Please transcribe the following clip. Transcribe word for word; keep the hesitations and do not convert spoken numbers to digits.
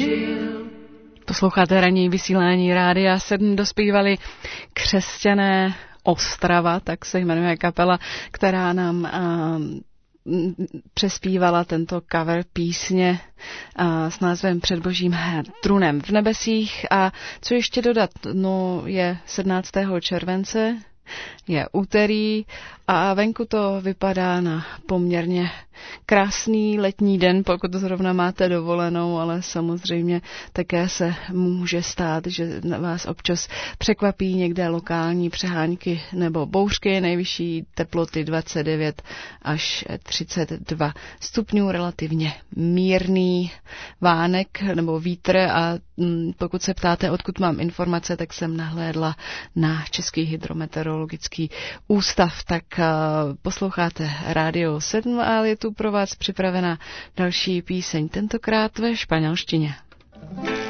Posloucháte ranní vysílání Rádia sedm, dospívali Křesťané Ostrava, tak se jmenuje kapela, která nám uh, přespívala tento cover písně uh, s názvem Před božím trůnem v nebesích. A co ještě dodat? No, je sedmnáctého července, je úterý a venku to vypadá na poměrně krásný letní den, pokud zrovna máte dovolenou, ale samozřejmě také se může stát, že vás občas překvapí někde lokální přehánky nebo bouřky, nejvyšší teploty dvacet devět až třicet dva stupňů, relativně mírný vánek nebo vítr. A pokud se ptáte, odkud mám informace, tak jsem nahlédla na Český hydrometeorologický ústav. Tak posloucháte Rádio sedm a je tu pro vás připravena další píseň, tentokrát ve španělštině.